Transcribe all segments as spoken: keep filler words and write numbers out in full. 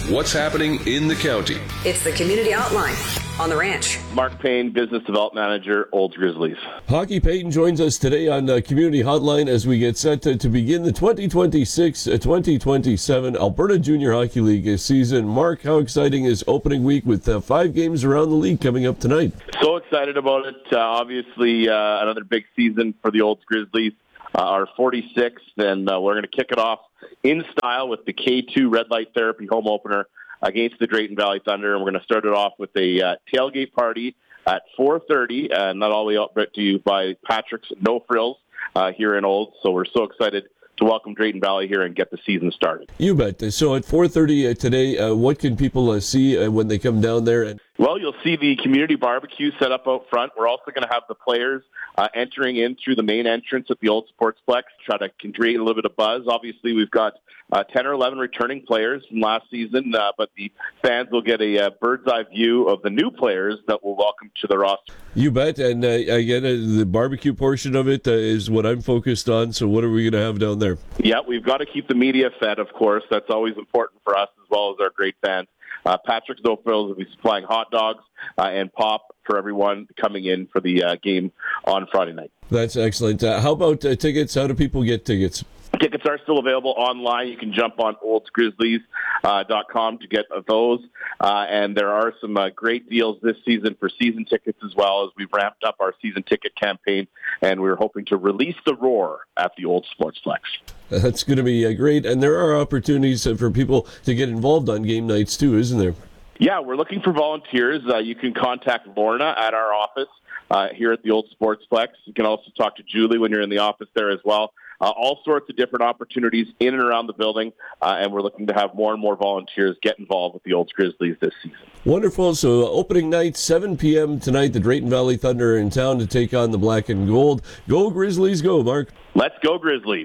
what's happening in the county. It's the Community Outline on The Ranch. Mark Payne, Business Development Manager, Olds Grizzlies. Hockey Payton joins us today on uh, Community Hotline as we get set to, to begin the twenty twenty-six twenty twenty-seven Alberta Junior Hockey League season. Mark, how exciting is opening week with uh, five games around the league coming up tonight? So excited about it. Uh, obviously, uh, another big season for the Olds Grizzlies. Uh, our forty-sixth, and uh, we're going to kick it off in style with the K two Red Light Therapy home opener against the Drayton Valley Thunder, and we're going to start it off with a uh, tailgate party at four thirty, and not all the way out brought to you by Patrick's No Frills uh, here in Olds. So we're so excited to welcome Drayton Valley here and get the season started. You bet. So at four thirty uh, today, uh, what can people uh, see uh, when they come down there? And Well, you'll see the community barbecue set up out front. We're also going to have the players uh, entering in through the main entrance at the Old Sportsplex, try to create a little bit of buzz. Obviously, we've got uh, ten or eleven returning players from last season, uh, but the fans will get a uh, bird's eye view of the new players that we'll welcome to the roster. You bet. And uh, again, uh, the barbecue portion of it uh, is what I'm focused on. So what are we going to have down there? Yeah, we've got to keep the media fed, of course. That's always important for us as well as our great fans. Uh, Patrick's No Frills will be supplying hot dogs uh, and pop for everyone coming in for the uh, game on Friday night. That's excellent. Uh, how about uh, tickets? How do people get tickets? Tickets are still available online. You can jump on olds grizzlies dot com to get those. Uh, and there are some uh, great deals this season for season tickets as well, as we've ramped up our season ticket campaign, and we're hoping to release the roar at the Old Sportsplex. That's going to be uh, great. And there are opportunities uh, for people to get involved on game nights too, isn't there? Yeah, we're looking for volunteers. Uh, you can contact Lorna at our office uh, here at the Old Sportsplex. You can also talk to Julie when you're in the office there as well. Uh, all sorts of different opportunities in and around the building, uh, and we're looking to have more and more volunteers get involved with the Olds Grizzlies this season. Wonderful. So uh, opening night, seven p.m. tonight, the Drayton Valley Thunder are in town to take on the Black and Gold. Go Grizzlies, go, Mark. Let's go Grizzlies.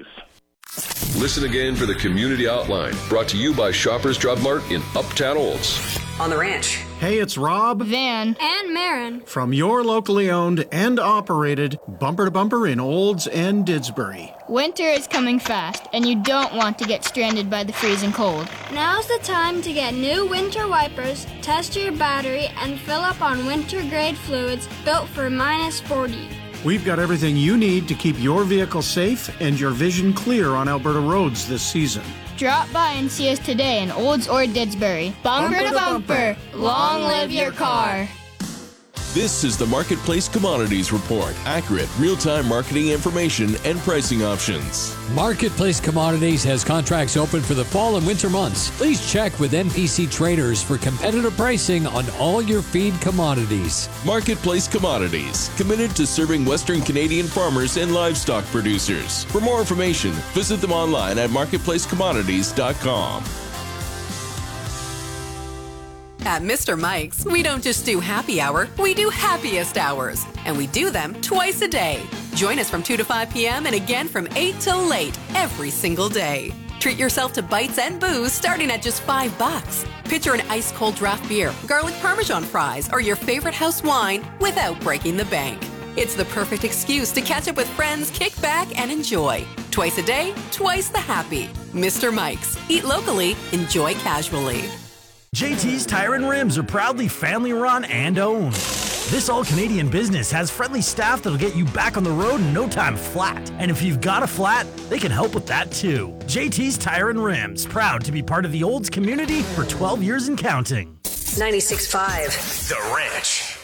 Listen again for the Community Outline, brought to you by Shoppers Drug Mart in Uptown Olds. On The Ranch. Hey, it's Rob, Van, and Marin from your locally owned and operated Bumper to Bumper in Olds and Didsbury. Winter is coming fast, and you don't want to get stranded by the freezing cold. Now's the time to get new winter wipers, test your battery, and fill up on winter-grade fluids built for minus forty. We've got everything you need to keep your vehicle safe and your vision clear on Alberta roads this season. Drop by and see us today in Olds or Didsbury. Bumper, bumper to bumper. bumper. Long live your car. This is the Marketplace Commodities Report. Accurate, real-time marketing information and pricing options. Marketplace Commodities has contracts open for the fall and winter months. Please check with N P C Traders for competitive pricing on all your feed commodities. Marketplace Commodities, committed to serving Western Canadian farmers and livestock producers. For more information, visit them online at marketplace commodities dot com. At Mister Mike's, we don't just do happy hour, we do happiest hours. And we do them twice a day. Join us from two to five p.m. and again from eight till late every single day. Treat yourself to bites and booze starting at just five bucks. Picture an ice-cold draft beer, garlic parmesan fries, or your favorite house wine without breaking the bank. It's the perfect excuse to catch up with friends, kick back, and enjoy. Twice a day, twice the happy. Mister Mike's. Eat locally, enjoy casually. J T's Tire and Rims are proudly family-run and owned. This all-Canadian business has friendly staff that'll get you back on the road in no time flat. And if you've got a flat, they can help with that too. J T's Tire and Rims, proud to be part of the Olds community for twelve years and counting. ninety-six point five. The Ranch.